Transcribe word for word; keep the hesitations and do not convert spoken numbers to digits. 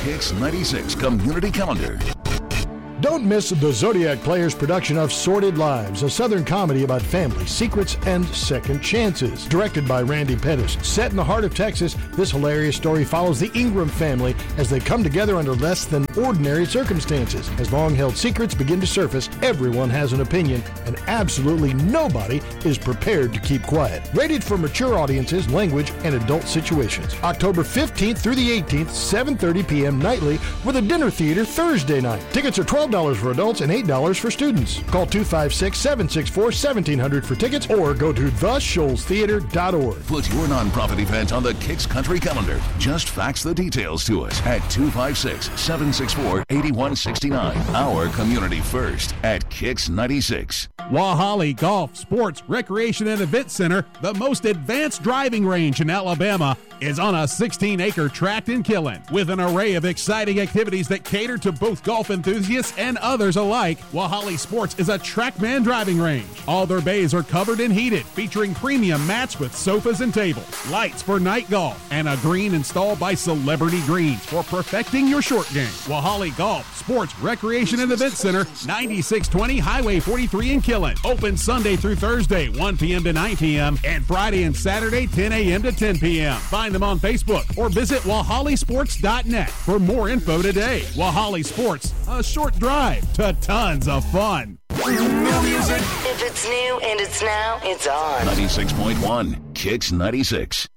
Kix ninety-six Community Calendar. Don't miss the Zodiac Players production of Sordid Lives, a Southern comedy about family, secrets, and second chances. Directed by Randy Pettis. Set in the heart of Texas, this hilarious story follows the Ingram family as they come together under less than ordinary circumstances. As long-held secrets begin to surface, everyone has an opinion, and absolutely nobody is prepared to keep quiet. Rated for mature audiences, language, and adult situations. October fifteenth through the eighteenth, seven thirty p.m. nightly, with a dinner theater Thursday night. Tickets are twelve dollars for adults and eight dollars for students. Call two five six, seven six four, one seven zero zero for tickets or go to the shoals theater dot org. Put your nonprofit event on the Kix Country Calendar. Just fax the details to us at two five six, seven six four, eight one six nine. Our community first at Kix ninety-six. Wahali Golf, Sports, Recreation, and Event Center, the most advanced driving range in Alabama, is on a sixteen acre tract in Killen. With an array of exciting activities that cater to both golf enthusiasts and others alike, Wahali Sports is a TrackMan driving range. All their bays are covered and heated, featuring premium mats with sofas and tables, lights for night golf, and a green installed by Celebrity Greens for perfecting your short game. Wahali Golf, Sports, Recreation, and Event Center, ninety-six twenty Highway forty-three in Killen. Open Sunday through Thursday, one p.m. to nine p.m., and Friday and Saturday, ten a.m. to ten p.m. Find them on Facebook or visit Wahali Sports dot net for more info today. Wahali Sports, a short drive to tons of fun. New music. If it's new and it's now, it's on. ninety-six point one Kix ninety-six.